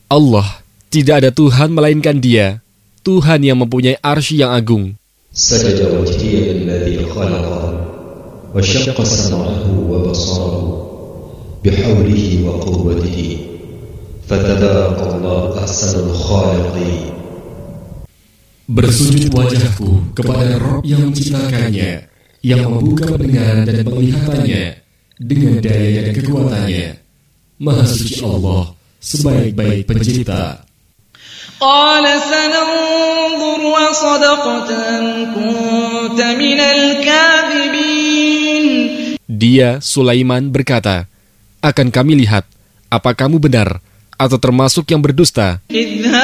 Allah, tidak ada Tuhan melainkan Dia, Tuhan yang mempunyai arsy yang agung. سجد وجهي للذي خلقه وشق سمعه وبصره بحوله وقوته فتبارك الله أحسن الخالقين. Bersujud wajahku kepada Rabb yang menciptakannya, yang membuka pendengaran dan penglihatannya dengan daya dan kekuatannya. Maha suci Allah, sebaik-baik pencipta. قال سننظر وصدقت أم كنت من الكاذبين. Dia, Sulaiman, berkata, akan kami lihat, apa kamu benar atau termasuk yang berdusta.